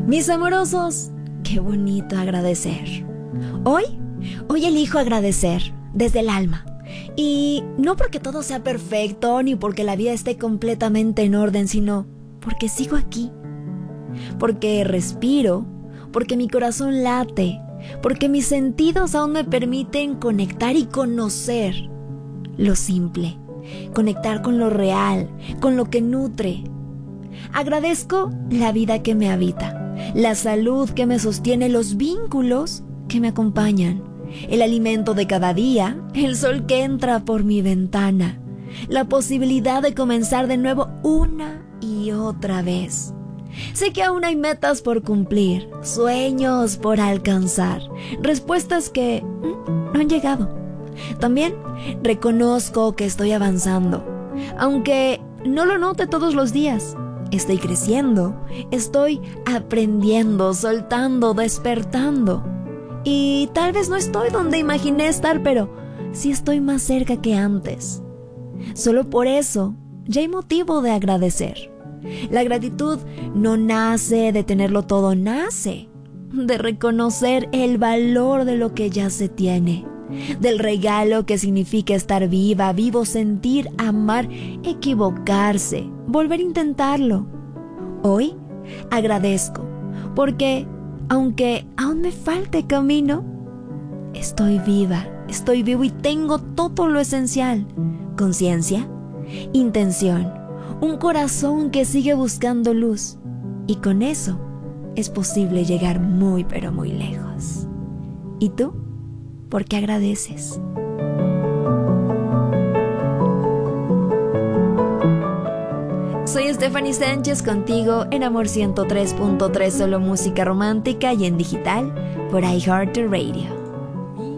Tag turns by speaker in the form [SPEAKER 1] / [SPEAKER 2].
[SPEAKER 1] Mis amorosos, qué bonito agradecer. Hoy elijo agradecer desde el alma. Y no porque todo sea perfecto, ni porque la vida esté completamente en orden, sino porque sigo aquí. Porque respiro, porque mi corazón late, porque mis sentidos aún me permiten conectar y conocer lo simple, conectar con lo real, con lo que nutre. Agradezco la vida que me habita, la salud que me sostiene, los vínculos que me acompañan, el alimento de cada día, el sol que entra por mi ventana, la posibilidad de comenzar de nuevo una y otra vez. Sé que aún hay metas por cumplir, sueños por alcanzar, respuestas que no han llegado. También reconozco que estoy avanzando, aunque no lo note todos los días. Estoy creciendo, estoy aprendiendo, soltando, despertando. Y tal vez no estoy donde imaginé estar, pero sí estoy más cerca que antes. Solo por eso ya hay motivo de agradecer. La gratitud no nace de tenerlo todo, nace de reconocer el valor de lo que ya se tiene, del regalo que significa estar viva, vivo, sentir, amar, equivocarse, volver a intentarlo. Hoy agradezco porque aunque aún me falte camino, estoy viva, estoy vivo y tengo todo lo esencial: conciencia, intención, un corazón que sigue buscando luz, y con eso es posible llegar muy pero muy lejos. ¿Y tú? ¿Por qué agradeces? Soy Stephanie Sánchez contigo en Amor 103.3, solo música romántica y en digital por iHeartRadio.